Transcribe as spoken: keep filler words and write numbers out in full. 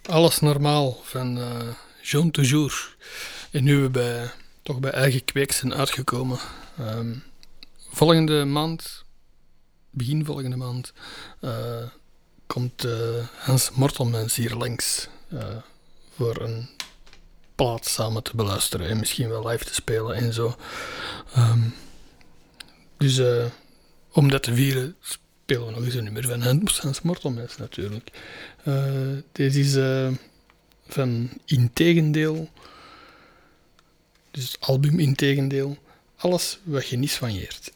Alles normaal van eh Jean Toujours. En nu we bij, toch bij eigen kweek zijn uitgekomen. Ehm, volgende maand, begin volgende maand, eh, komt eh, Hans Mortelmans hier langs. eh, voor een plaat samen te beluisteren en misschien wel live te spelen en zo. Ehm, dus eh, om dat te vieren spelen we nog eens een nummer van Hans, Hans Mortelmans natuurlijk. Eh, deze is eh, van Integendeel. Dus het album Integendeel. Alles wat je niet soigneert.